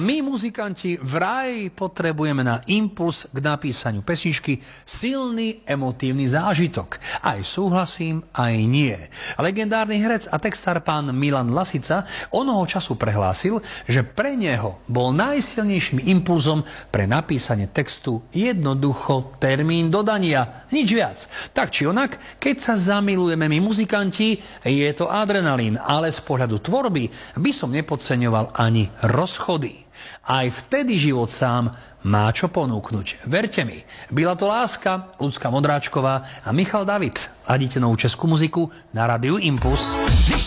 My, muzikanti, vraj potrebujeme na impuls k napísaniu pesničky silný emotívny zážitok. Aj súhlasím, aj nie. Legendárny herec a textár pán Milan Lasica onoho času prehlásil, že pre neho bol najsilnejším impulzom pre napísanie textu jednoducho termín dodania. Nič viac. Tak či onak, keď sa zamilujeme my, muzikanti, je to adrenalín, ale z pohľadu tvorby by som nepodceňoval ani rozchody. Aj vtedy život sám má čo ponúknuť. Verte mi, byla to láska, Ľudská Modráčková a Michal David. Ladíte novú českú muziku na Rádiu Impuls.